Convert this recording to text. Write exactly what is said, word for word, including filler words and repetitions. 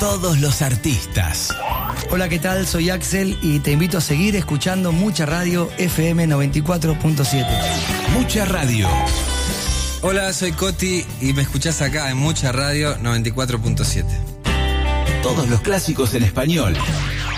todos los artistas. Hola, ¿qué tal? Soy Axel y te invito a seguir escuchando Mucha Radio F M noventa y cuatro punto siete. Mucha Radio. Hola, soy Coti y me escuchás acá en Mucha Radio noventa y cuatro punto siete. Todos los clásicos en español.